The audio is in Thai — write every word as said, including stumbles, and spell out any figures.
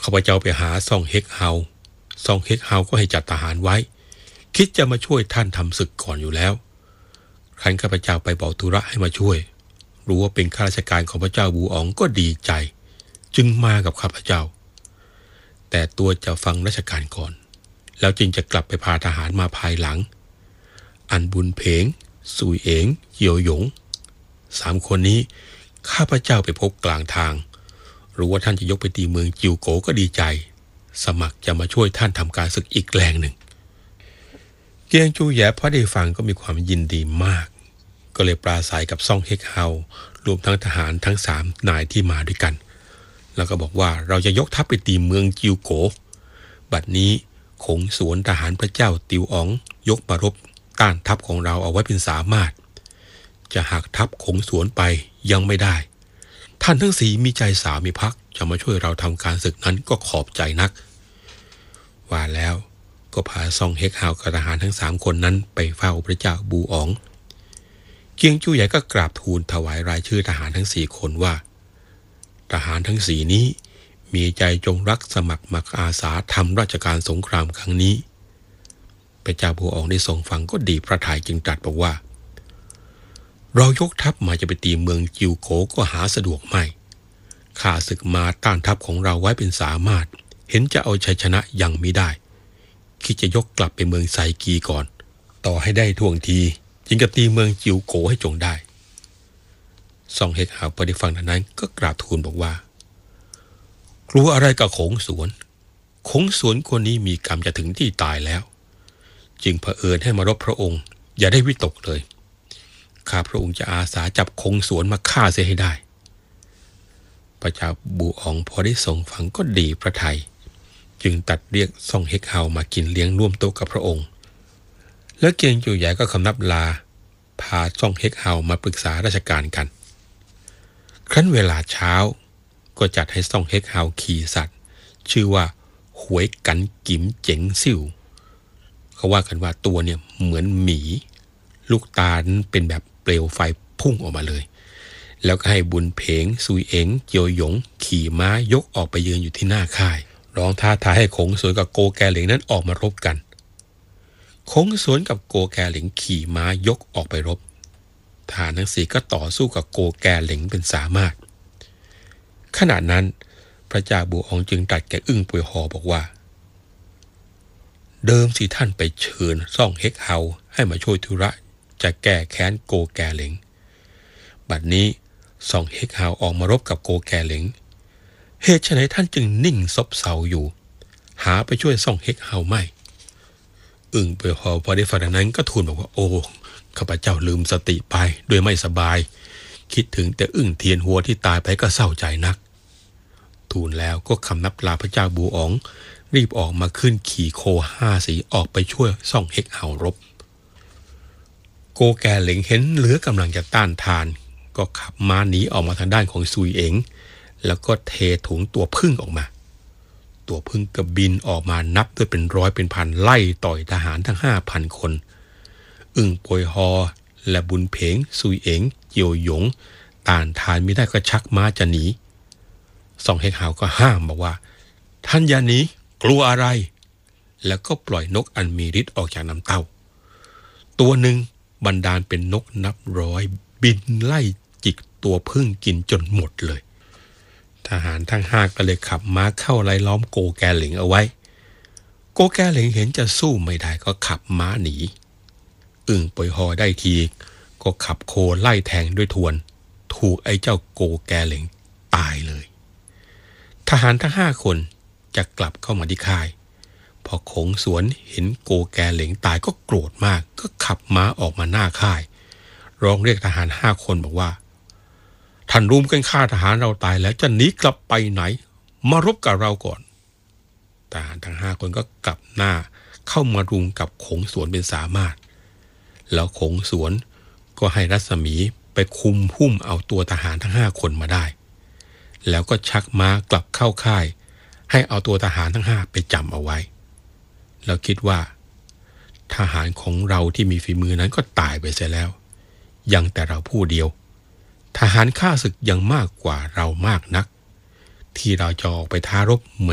ข้าพเจ้าไปหาซ่องเฮกเฮาซ่องเฮกเฮาก็ให้จัดทหารไว้คิดจะมาช่วยท่านทำศึกก่อนอยู่แล้วครั้นข้าพเจ้าไปบอกธุระให้มาช่วยรู้ว่าเป็นข้าราชการของพระเจ้าบูอ๋องก็ดีใจจึงมากับข้าพเจ้าแต่ตัวจะฟังราชการก่อนแล้วจึงจะกลับไปพาทหารมาภายหลังอันบุญเพงซุยเอ๋งเหี่ยวหยงสามคนนี้ข้าพเจ้าไปพบกลางทางรู้ว่าท่านจะยกไปตีเมืองจิวโกก็ดีใจสมัครจะมาช่วยท่านทำการศึกอีกแรงหนึ่งเกียงจูแย่พอได้ฟังก็มีความยินดีมากก็เลยปราศัยกับซ่องเฮกเฮารวมทั้งทหารทั้งสามนายที่มาด้วยกันแล้วก็บอกว่าเราจะยกทัพไปตีเมืองจิวโกบัดนี้ขงสวนทหารพระเจ้าติวอ๋องยกมารบต้านทัพของเราเอาไว้เป็นสามารถจะหักทัพขงสวนไปยังไม่ได้ท่านทั้งสี่มีใจสามีภักดิ์จะมาช่วยเราทำการศึกนั้นก็ขอบใจนักว่าแล้วก็พาซ่องเฮกเฮากับทหารทั้งสามคนนั้นไปเฝ้าพระเจ้าบูอ๋องเกียงจูใหญ่ก็กราบทูลถวายรายชื่อทหารทั้งสี่คนว่าทหารทั้งสี่นี้มีใจจงรักสมัครมักอาสาทำราชการสงครามครั้งนี้พระเจ้าบูอ๋องได้ทรงฟังก็ดีพระทัยจึงตรัสบอกว่าเรายกทัพมาจะไปตีเมืองจิวโกก็หาสะดวกไม่ข้าศึกมาต้านทัพของเราไว้เป็นสามารถเห็นจะเอาชัยชนะยังมิได้คิดจะยกกลับไปเมืองไซกีก่อนต่อให้ได้ท่วงทีจึงจะตีเมืองจิวโกให้จงได้ซ่องเฮกเฮาพอได้ฟังดังนั้นก็กราบทูลบอกว่ากลัวอะไรกับขงสวนขงสวนคนนี้มีกรรมจะถึงที่ตายแล้วจึงเผอิญให้มารบพระองค์อย่าได้วิตกเลยข้าพระองค์จะอาสาจับคงสวนมาฆ่าเสียให้ได้พระเจ้าบูอ๋องพอได้ทรงฟังก็ดีพระทัยจึงตัดเรียกซ่องเฮกเฮามากินเลี้ยงร่วมโต๊ะกับพระองค์แล้วเกียงจูใหญ่ก็คำนับลาพาซ่องเฮกเฮามาปรึกษาราชการกันครั้นเวลาเช้าก็จัดให้ซ่องเฮกเฮาขี่สัตว์ชื่อว่าหวยกันกิ๋มเจ๋งซิ่วเขาว่ากันว่าตัวเนี่ยเหมือนหมีลูกตาเป็นแบบเปลวไฟพุ่งออกมาเลยแล้วก็ให้บุญเพงซุยเอ๋งเจียวหยงขี่ม้ายกออกไปยืนอยู่ที่หน้าค่ายร้องท้าทายให้ขงสวนกับโกแกเหลงนั้นออกมารบกันขงสวนกับโกแกเหลงขี่ม้ายกออกไปรบทหารทั้งสี่ก็ต่อสู้กับโกแกเหลงเป็นสามารถขณะนั้นพระเจ้าบูอ๋องจึงตรัสแก่อึ้งป่วยหอบอกว่าเดิมสิท่านไปเชิญซ่องเฮกเฮาให้มาช่วยธุระจะแก้แค้นโกแกเหลงบัดนี้ซ่องเฮกเฮาออกมารบกับโกแกเหลงเหตุไฉนท่านจึงนิ่งซบเซาอยู่หาไปช่วยซ่องเฮกเฮาไม่อึ้งป่วยหอพอได้ฟังดังนั้นก็ทูลบอกว่าโอ้ข้าพเจ้าลืมสติไปด้วยไม่สบายคิดถึงแต่อึ้งเทียนหัวที่ตายไปก็เศร้าใจนักทูลแล้วก็คำนับลาพระเจ้าบูอ๋องรีบออกมาขึ้นขี่โคห้าสีออกไปช่วยซ่องเฮกเฮารบโกแกเหลงเห็นเหลือกำลังจะต้านทานก็ขับม้าหนีออกมาทางด้านของซุยเอ๋งแล้วก็เทถุงตัวพึ่งออกมาตัวพึ่งกระบินออกมานับด้วยเป็นร้อยเป็นพันไล่ต่อยทหารทั้งห้าพันคนอึ่งป่วยฮอและบุญเพงซุยเอ๋งเจียวหยงต้านทานไม่ได้ก็ชักม้าจะหนีซ่องเฮกเฮาก็ห้ามบอกว่าท่านอย่าหนีกลัวอะไรแล้วก็ปล่อยนกอันมีฤทธิ์ออกจากน้ำเต้าตัวหนึ่งบรรดาลเป็นนกนับร้อยบินไล่จิกตัวพึ่งกินจนหมดเลยทหารทั้งห้าก็เลยขับม้าเข้าไล่ล้อมโกแกเหลงเอาไว้โกแกเหลงเห็นจะสู้ไม่ได้ก็ขับม้าหนีอึ่งป่วยหอได้ทีก็ขับโคไล่แทงด้วยทวนถูกไอ้เจ้าโกแกเหลงตายเลยทหารทั้งห้าคนจะกลับเข้ามาที่ค่ายพอขงสวนเห็นโกแกเหลงตายก็โกรธมากก็ขับม้าออกมาหน้าค่ายร้องเรียกทหารห้าคนบอกว่าท่านรุมกันฆ่าทหารเราตายแล้วจะหนีกลับไปไหนมารบกับเราก่อนทหารทั้งห้าคนก็กลับหน้าเข้ามารุมกับขงสวนเป็นสามารถแล้วขงสวนก็ให้รัศมีไปคุมหุ้มเอาตัวทหารทั้งห้าคนมาได้แล้วก็ชักม้ากลับเข้าค่ายให้เอาตัวทหารทั้งห้าไปจำเอาไว้แล้วคิดว่าทหารของเราที่มีฝีมือนั้นก็ตายไปเสียแล้วยังแต่เราผู้เดียวทหารข้าศึกยังมากกว่าเรามากนักที่เราจะออกไปท้ารบเหมือน